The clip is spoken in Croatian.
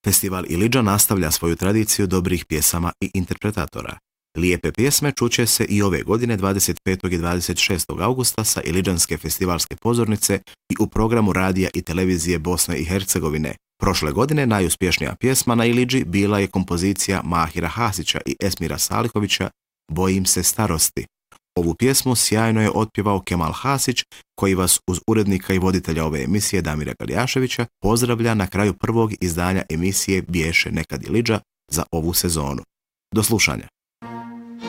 Festival Ilidža nastavlja svoju tradiciju dobrih pjesama i interpretatora. Lijepe pjesme čuće se i ove godine 25. i 26. augusta sa Ilidžanske festivalske pozornice i u programu radija i televizije Bosne i Hercegovine. Prošle godine najuspješnija pjesma na Ilidži bila je kompozicija Mahira Hasića i Esmira Salihovića Bojim se starosti. Ovu pjesmu sjajno je otpjevao Kemal Hasić, koji vas uz urednika i voditelja ove emisije Damira Galjaševića pozdravlja na kraju prvog izdanja emisije Bješe nekad Ilidža za ovu sezonu. Do slušanja.